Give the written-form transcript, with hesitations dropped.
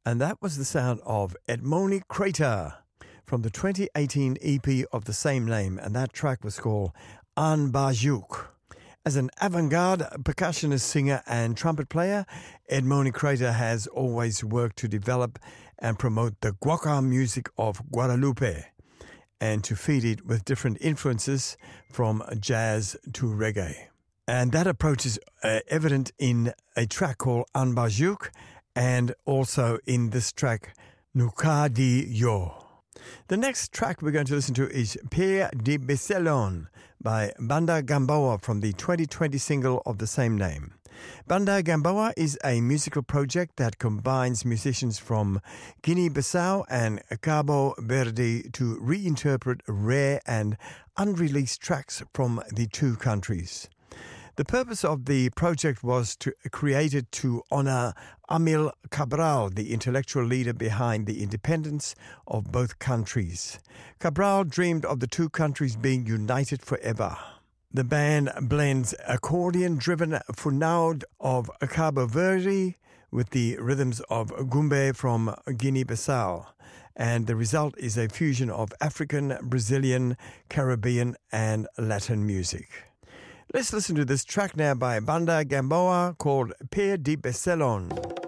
And that was the sound of Edmoni Crater from the 2018 EP of the same name, and that track was called An Bajuk. As an avant-garde percussionist, singer and trumpet player, Edmoni Crater has always worked to develop and promote the guaca music of Guadeloupe and to feed it with different influences from jazz to reggae. And that approach is evident in a track called An Bajuk and also in this track, Nuka Di Yo. The next track we're going to listen to is Pierre de Besselon by Banda Gamboa from the 2020 single of the same name. Banda Gamboa is a musical project that combines musicians from Guinea-Bissau and Cabo Verde to reinterpret rare and unreleased tracks from the two countries. The purpose of the project was created to honor Amil Cabral, the intellectual leader behind the independence of both countries. Cabral dreamed of the two countries being united forever. The band blends accordion-driven funaud of Cabo Verde with the rhythms of Gumbe from Guinea-Bissau, and the result is a fusion of African, Brazilian, Caribbean, and Latin music. Let's listen to this track now by Banda Gamboa called Pierre de Besselon.